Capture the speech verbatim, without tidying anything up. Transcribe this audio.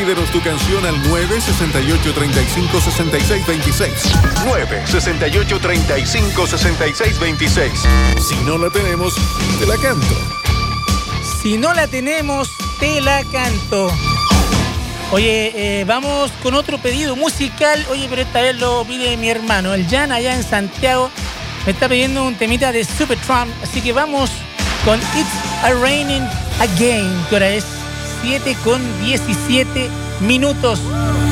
Pídenos tu canción al nueve seis ocho, tres cinco, seis seis dos seis. nueve seis ocho, tres cinco, seis seis dos seis. Si no la tenemos, te la canto. Si no la tenemos, te la canto. Oye, eh, vamos con otro pedido musical. Oye, pero esta vez lo pide mi hermano, el Jan, allá en Santiago. Me está pidiendo un temita de Supertramp. Así que vamos con It's a Raining Again, que ahora es siete con diecisiete minutos.